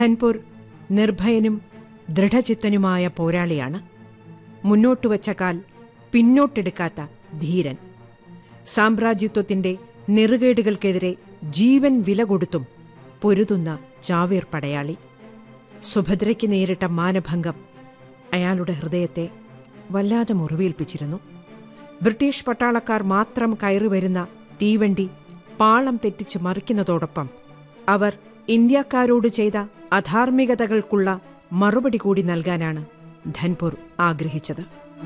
ധൻപൂർ നിർഭയനും ദൃഢചിത്തനുമായ പോരാളിയാണ്. മുന്നോട്ടുവച്ച കാൽ പിന്നോട്ടെടുക്കാത്ത ധീരൻ. സാമ്രാജ്യത്വത്തിന്റെ നെറുകേടുകൾക്കെതിരെ ജീവൻ വില കൊടുത്തും പൊരുതുന്ന ചാവേർ പടയാളി. സുഭദ്രയ്ക്ക് നേരിട്ട മാനഭംഗം അയാളുടെ ഹൃദയത്തെ വല്ലാതെ മുറിവേൽപ്പിച്ചിരുന്നു. ബ്രിട്ടീഷ് പട്ടാളക്കാർ മാത്രം കയറിവരുന്ന തീവണ്ടി പാളം തെറ്റിച്ച് മറിക്കുന്നതോടൊപ്പം അവർ ഇന്ത്യക്കാരോട് ചെയ്ത അധാർമികതകൾക്കുള്ള മറുപടി കൂടി നൽകാനാണ് ധൻപൂർ ആഗ്രഹിച്ചത്.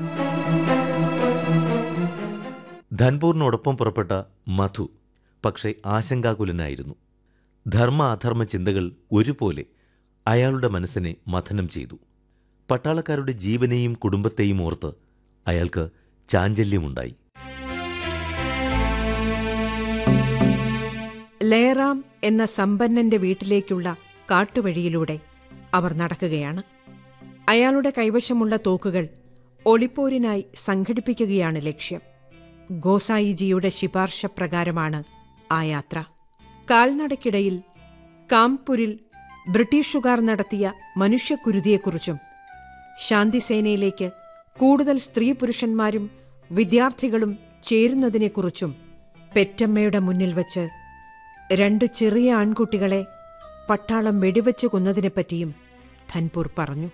ധൻപൂറിനോടൊപ്പം പുറപ്പെട്ട മധു പക്ഷേ ആശങ്കാകുലനായിരുന്നു. ധർമ്മ അധർമ്മ ചിന്തകൾ ഒരുപോലെ അയാളുടെ മനസ്സിനെ മഥനം ചെയ്തു. പട്ടാളക്കാരുടെ ജീവനെയും കുടുംബത്തെയും ഓർത്ത് അയാൾക്ക് ചാഞ്ചല്യമുണ്ടായി. ലയറാം എന്ന സമ്പന്നന്റെ വീട്ടിലേക്കുള്ള കാട്ടുവഴിയിലൂടെ അവർ നടക്കുകയാണ്. അയാളുടെ കൈവശമുള്ള തോക്കുകൾ ഒളിപ്പോരിനായി സംഘടിപ്പിക്കുകയാണ് ലക്ഷ്യം. ഗോസായിജിയുടെ ശിപാർശ പ്രകാരമാണ് ആ യാത്ര. കാൽനടയ്ക്കിടയിൽ കാംപൂരിൽ ബ്രിട്ടീഷുകാർ നടത്തിയ മനുഷ്യക്കുരുതിയെക്കുറിച്ചും ശാന്തിസേനയിലേക്ക് കൂടുതൽ സ്ത്രീ പുരുഷന്മാരും വിദ്യാർത്ഥികളും ചേരുന്നതിനെക്കുറിച്ചും പെറ്റമ്മയുടെ മുന്നിൽ വച്ച് 2 ചെറിയ ആൺകുട്ടികളെ പട്ടാളം വെടിവെച്ച് കൊന്നതിനെപ്പറ്റിയും ധൻപൂർ പറഞ്ഞു.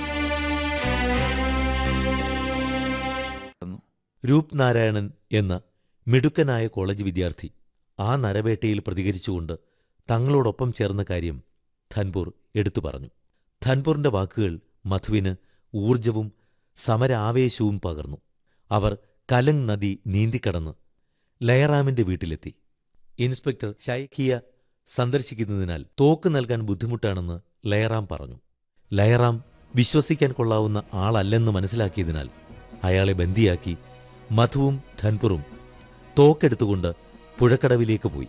രൂപ് നാരായണൻ എന്ന മിടുക്കനായ കോളേജ് വിദ്യാർത്ഥി ആ നരവേട്ടയിൽ പ്രതികരിച്ചുകൊണ്ട് തങ്ങളോടൊപ്പം ചേർന്ന കാര്യം ധൻപൂർ എടുത്തു പറഞ്ഞു. ധൻപൂറിന്റെ വാക്കുകൾ മധുവിന് ഊർജവും സമരാവേശവും പകർന്നു. അവർ കലങ് നദി നീന്തിക്കടന്ന് ലയറാമിന്റെ വീട്ടിലെത്തി. ഇൻസ്പെക്ടർ ഷൈഖിയ സന്ദർശിക്കുന്നതിനാൽ തോക്ക് നൽകാൻ ബുദ്ധിമുട്ടാണെന്ന് ലയറാം പറഞ്ഞു. ലയറാം വിശ്വസിക്കാൻ കൊള്ളാവുന്ന ആളല്ലെന്ന് മനസ്സിലാക്കിയതിനാൽ അയാളെ ബന്ദിയാക്കി മധുവും ധൻപൂറും തോക്കെടുത്തുകൊണ്ട് പുഴക്കടവിലേക്ക് പോയി.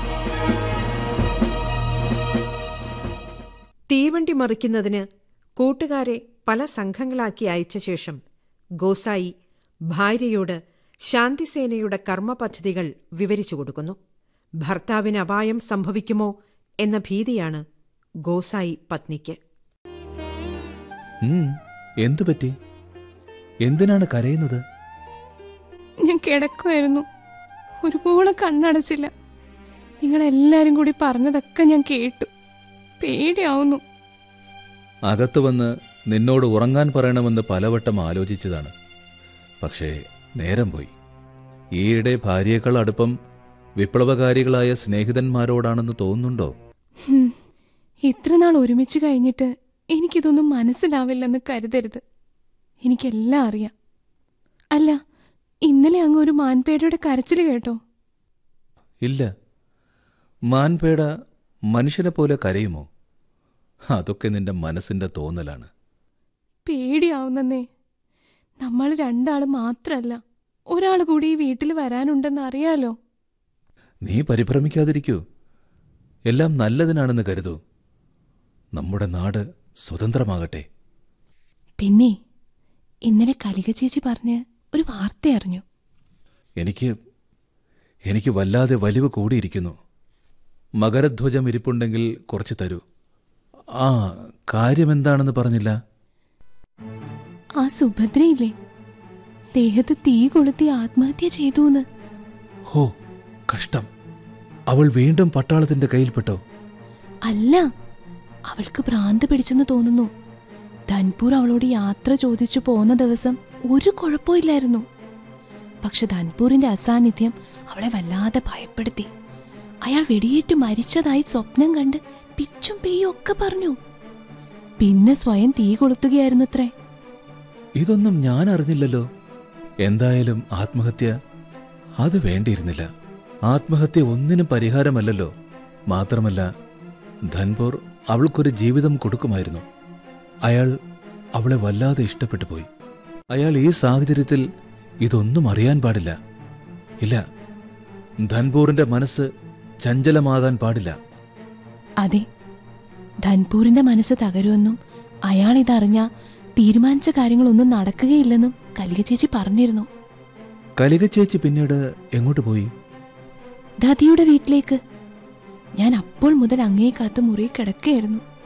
തീവണ്ടി മറിക്കുന്നതിന് കൂട്ടുകാരെ പല സംഘങ്ങളാക്കി അയച്ച ശേഷം ഗോസായി ഭാര്യയോട് ശാന്തിസേനയുടെ കർമ്മപദ്ധതികൾ വിവരിച്ചു കൊടുക്കുന്നു. ഭർത്താവിന് അപായം സംഭവിക്കുമോ എന്ന ഭീതിയാണ് ഗോസായി പത്നിക്ക്. എന്തുപറ്റി? എന്തിനാണ് കരയുന്നത്? ഞാൻ കിടക്കുമായിരുന്നു. ഒരുപോലെ കണ്ണടച്ചില്ല. നിങ്ങളെല്ലാരും കൂടി പറഞ്ഞതൊക്കെ ഞാൻ കേട്ടു. പേടിയാവുന്നു. അകത്ത് വന്ന് നിന്നോട് ഉറങ്ങാൻ പറയണമെന്ന് പലവട്ടം ആലോചിച്ചതാണ്. പക്ഷേ നേരം പോയി. ഈയിടെ ഭാര്യയേക്കാൾ അടുപ്പം വിപ്ലവകാരികളായ സ്നേഹിതന്മാരോടാണെന്ന് തോന്നുന്നുണ്ടോ? ഇത്രനാൾ ഒരുമിച്ച് കഴിഞ്ഞിട്ട് എനിക്കിതൊന്നും മനസ്സിലാവില്ലെന്ന് കരുതരുത്. എനിക്കെല്ലാം അറിയാം. അല്ല, ഇന്നലെ അങ്ങ് ഒരു മാൻപേടയുടെ കരച്ചിൽ കേട്ടോ? ഇല്ല. മാൻപേട മനുഷ്യനെ പോലെ കരയുമോ? അതൊക്കെ നിന്റെ മനസ്സിന്റെ തോന്നലാണ്. പേടിയാവുന്നേ. നമ്മൾ 2 ആള് മാത്രല്ല, ഒരാൾ കൂടി ഈ വീട്ടിൽ വരാനുണ്ടെന്ന് അറിയാലോ. നീ പരിഭ്രമിക്കാതിരിക്കൂ. എല്ലാം നല്ലതിനാണെന്ന് കരുതൂ. നമ്മുടെ നാട് സ്വതന്ത്രമാകട്ടെ. പിന്നെ ഇന്നലെ കലിക ചേച്ചി പറഞ്ഞ് ഒരു വാർത്ത അറിഞ്ഞു. എനിക്ക് വല്ലാതെ വലിവ് കൂടിയിരിക്കുന്നു. മകരധ്വജം ഇരിപ്പുണ്ടെങ്കിൽ കുറച്ച് തരൂ. ആ കാര്യമെന്താണെന്ന് പറഞ്ഞില്ല. ആ സുഭദ്രയില്ലേ, ദേഹത്ത് തീ കൊളുത്തി ആത്മഹത്യ ചെയ്തൂന്ന്. ഹോ, കഷ്ടം. അവൾ വീണ്ടും പട്ടാളത്തിന്റെ കയ്യിൽപ്പെട്ടോ? അല്ല, അവൾക്ക് ഭ്രാന്ത് പിടിച്ചെന്ന് തോന്നുന്നു. ധൻപൂർ അവളോട് യാത്ര ചോദിച്ചു പോന്ന ദിവസം ഒരു കുഴപ്പമില്ലായിരുന്നു. പക്ഷെ ധൻപൂറിന്റെ അസാന്നിധ്യം അവളെ വല്ലാതെ ഭയപ്പെടുത്തി. അയാൾ വെടിയേറ്റ് മരിച്ചതായി സ്വപ്നം കണ്ട് പിച്ചും പെയ്യും ഒക്കെ പറഞ്ഞു. പിന്നെ സ്വയം തീ കൊളുത്തുകയായിരുന്നത്രേ. ഇതൊന്നും ഞാൻ അറിഞ്ഞില്ലല്ലോ. എന്തായാലും ആത്മഹത്യ അത് വേണ്ടിയിരുന്നില്ല. ആത്മഹത്യ ഒന്നിനും പരിഹാരമല്ലല്ലോ. മാത്രമല്ല, ധൻപൂർ അവൾക്കൊരു ജീവിതം കൊടുക്കുമായിരുന്നു. അയാൾ അവളെ വല്ലാതെ ഇഷ്ടപ്പെട്ടു പോയി. അയാൾ ഈ സാഹചര്യത്തിൽ ഇതൊന്നും അറിയാൻ പാടില്ല. ഇല്ല, ധൻപൂറിന്റെ മനസ്സ് ചഞ്ചലമാകാൻ പാടില്ല. അതെ, ധൻപൂറിന്റെ മനസ്സ് തകരുമെന്നും അയാൾ ഇതറിഞ്ഞ തീരുമാനിച്ച കാര്യങ്ങളൊന്നും നടക്കുകയില്ലെന്നും കലിക ചേച്ചി പറഞ്ഞിരുന്നു. കലിക ചേച്ചി പിന്നീട് എങ്ങോട്ട് പോയി? ദതിയുടെ വീട്ടിലേക്ക്. ഞാൻ അപ്പോൾ മുതൽ അങ്ങേ കാത്ത് മുറി കിടക്കുകയായിരുന്നു.